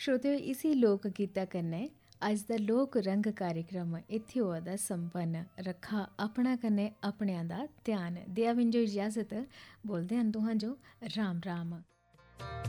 श्रोते इसी लोक गीता कन्नै अज दा लोक रंग कार्यक्रम इत्थे होआ दा संपन्न। रखा अपना कन्नै अपनियां दा ध्यान। देआ विंजो इजाजत, बोलदे हन तुहां जो राम राम।